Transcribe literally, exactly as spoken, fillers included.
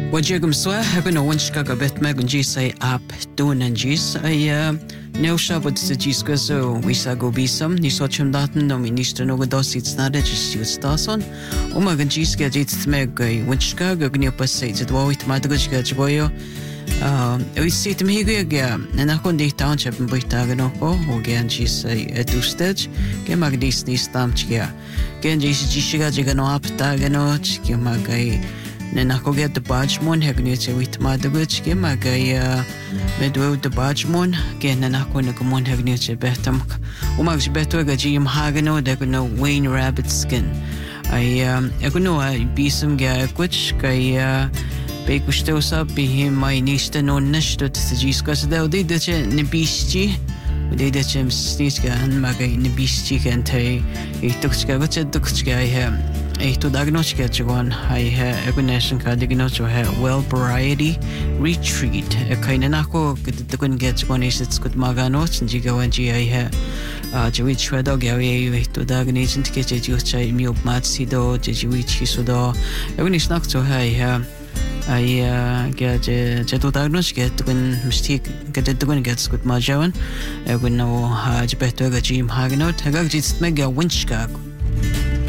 Wajegum swa hebben no winchka gabet meg unji say up doon and jis ay no shabot se jis so we sa go bisam ni so chum daten no minister no godos it's not just you stason o mag jis ge jits meg winchka gagni passay it wait madgaj ge boyo we see them here ge na kon di township buitaga no ko o ge jis ay etustage ge mag dis ni stamchga ge jis jis ga je no up taga no ge mag ay Nako get the Bajmon, Hagnuce with Madagwich, Gemagaya, Medwo the Bajmon, again, Nako Nagamon Hagnuce Betam, Umax Betwaga Jim Hagano, Dagono Wayne Rabbit Skin. I um, Egono, I be some gagwich, Gaya, Bakustosa, be him my niece no nish to the Giscas, they'll did the Nibisti. They did him Sniska and Magay Nibisti and Tay, he took Skavacha, Duxka, him. I to diagnose get one. I have a nation card diagnose to have well variety retreat. A kind of nako the gun gets one is it's good maganos and jiga one G I have uh Jewish dog away to diagnose and get a juice chai milk matsido, Jewish sudo. Even is not so high. I get a jet diagnose get when mistake get it when gets good majawan. I will know how better the Jim Haganot. I got just mega winchka.